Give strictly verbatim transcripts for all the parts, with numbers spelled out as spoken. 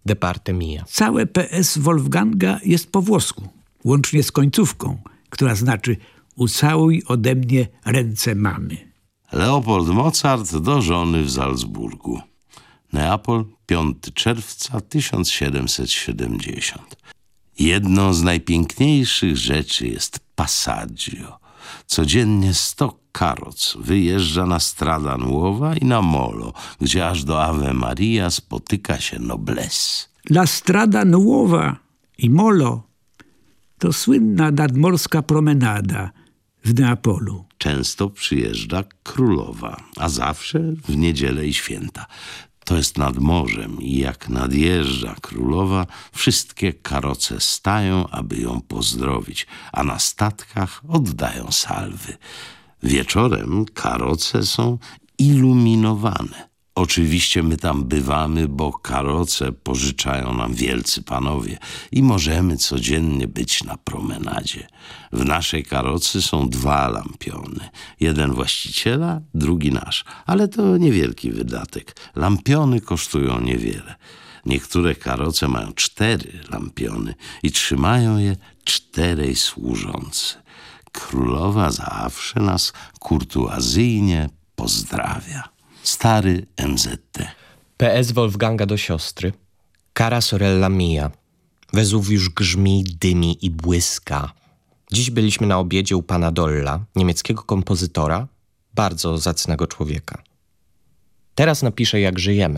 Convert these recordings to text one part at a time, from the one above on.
de parte mia. Całe P S Wolfganga jest po włosku, łącznie z końcówką, która znaczy ucałuj ode mnie ręce mamy. Leopold Mozart do żony w Salzburgu. Neapol, piątego czerwca tysiąc siedemset siedemdziesiąt. Jedną z najpiękniejszych rzeczy jest Passaggio. Codziennie sto karoc wyjeżdża na Strada Nuova i na Molo, gdzie aż do Ave Maria spotyka się noblesse. La Strada Nuova i Molo to słynna nadmorska promenada w Neapolu. Często przyjeżdża królowa, a zawsze w niedzielę i święta. To jest nad morzem i jak nadjeżdża królowa, wszystkie karoce stają, aby ją pozdrowić, a na statkach oddają salwy. Wieczorem karoce są iluminowane. Oczywiście my tam bywamy, bo karoce pożyczają nam wielcy panowie i możemy codziennie być na promenadzie. W naszej karocy są dwa lampiony. Jeden właściciela, drugi nasz. Ale to niewielki wydatek. Lampiony kosztują niewiele. Niektóre karoce mają cztery lampiony i trzymają je czterej służący. Królowa zawsze nas kurtuazyjnie pozdrawia. Stary M Z T. P S Wolfganga do siostry. Cara sorella mia. Wezuwiusz grzmi, dymi i błyska. Dziś byliśmy na obiedzie u pana Dolla, niemieckiego kompozytora, bardzo zacnego człowieka. Teraz napiszę, jak żyjemy.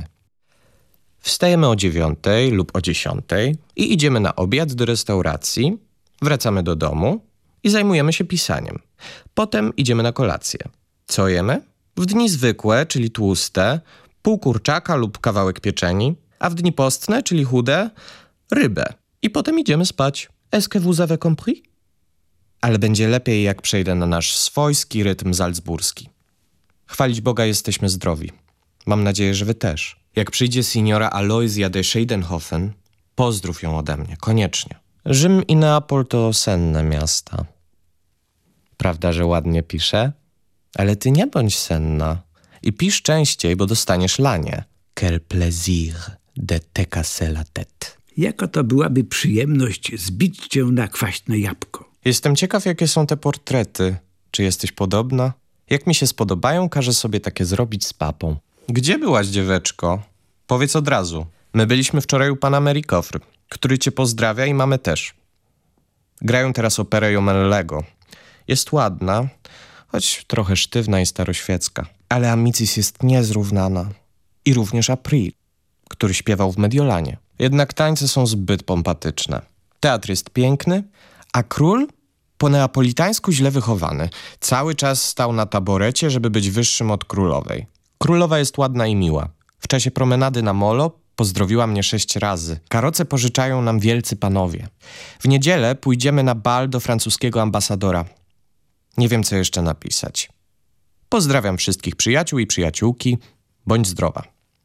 Wstajemy o dziewiątej lub o dziesiątej i idziemy na obiad do restauracji, wracamy do domu i zajmujemy się pisaniem. Potem idziemy na kolację. Co jemy? W dni zwykłe, czyli tłuste, pół kurczaka lub kawałek pieczeni, a w dni postne, czyli chude, rybę. I potem idziemy spać. Est-ce que vous avez compris? Ale będzie lepiej, jak przejdę na nasz swojski rytm salzburski. Chwalić Boga, jesteśmy zdrowi. Mam nadzieję, że wy też. Jak przyjdzie signora Aloysia de Scheidenhofen, pozdrów ją ode mnie, koniecznie. Rzym i Neapol to senne miasta. Prawda, że ładnie piszę? Ale ty nie bądź senna i pisz częściej, bo dostaniesz lanie. Quel plaisir de te casser la tête. Jaka to byłaby przyjemność zbić cię na kwaśne jabłko. Jestem ciekaw, jakie są te portrety. Czy jesteś podobna? Jak mi się spodobają, każę sobie takie zrobić z papą. Gdzie byłaś, dzieweczko? Powiedz od razu. My byliśmy wczoraj u pana Merikofr, który cię pozdrawia i mamy też. Grają teraz operę Jomelego. Jest ładna, choć trochę sztywna i staroświecka. Ale Amicis jest niezrównana. I również April, który śpiewał w Mediolanie. Jednak tańce są zbyt pompatyczne. Teatr jest piękny, a król po neapolitańsku źle wychowany. Cały czas stał na taborecie, żeby być wyższym od królowej. Królowa jest ładna i miła. W czasie promenady na Molo pozdrowiła mnie sześć razy. Karoce pożyczają nam wielcy panowie. W niedzielę pójdziemy na bal do francuskiego ambasadora. Nie wiem, co jeszcze napisać. Pozdrawiam wszystkich przyjaciół i przyjaciółki. Bądź zdrowa.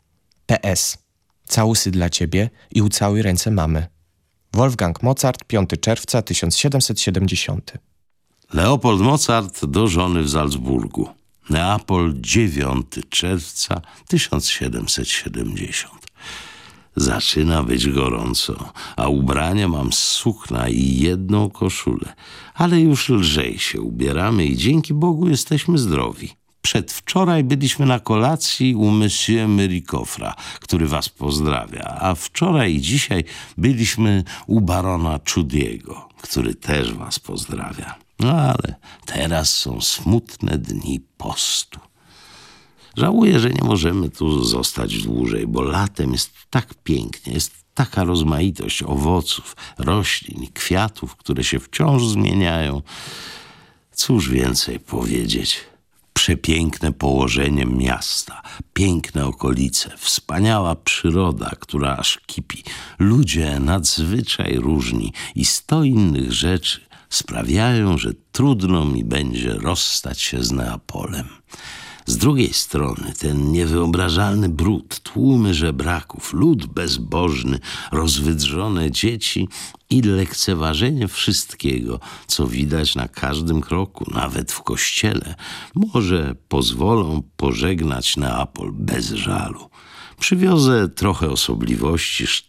P S. Całusy dla ciebie i ucałuj ręce mamy. Wolfgang Mozart, piątego czerwca tysiąc siedemset siedemdziesiąt. Leopold Mozart do żony w Salzburgu. Neapol, dziewiątego czerwca tysiąc siedemset siedemdziesiąt. Zaczyna być gorąco, a ubrania mam z sukna i jedną koszulę. Ale już lżej się ubieramy i dzięki Bogu jesteśmy zdrowi. Przedwczoraj byliśmy na kolacji u Monsieur Merikofra, który was pozdrawia, a wczoraj i dzisiaj byliśmy u barona Chudiego, który też was pozdrawia. No ale teraz są smutne dni postu. Żałuję, że nie możemy tu zostać dłużej, bo latem jest tak pięknie, jest taka rozmaitość owoców, roślin i kwiatów, które się wciąż zmieniają. Cóż więcej powiedzieć? Przepiękne położenie miasta, piękne okolice, wspaniała przyroda, która aż kipi, ludzie nadzwyczaj różni i sto innych rzeczy sprawiają, że trudno mi będzie rozstać się z Neapolem. Z drugiej strony ten niewyobrażalny brud, tłumy żebraków, lud bezbożny, rozwydrzone dzieci i lekceważenie wszystkiego, co widać na każdym kroku, nawet w kościele, może pozwolą pożegnać Neapol bez żalu. Przywiozę trochę osobliwości